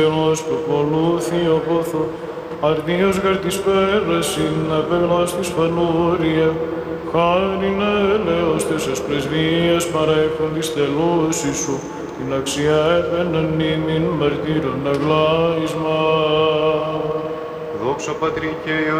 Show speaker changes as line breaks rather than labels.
Ως προπολούθιο πόθο, αρτίος γαρ της πέρασιν, απέγνας της φανούρια, χάριν έλεος τέσσερις πρεσβείας παρέχον της τελούσης σου, την αξία έπαιναν νήμην μαρτύρων αγλάισμα.
Δόξα Πατρί και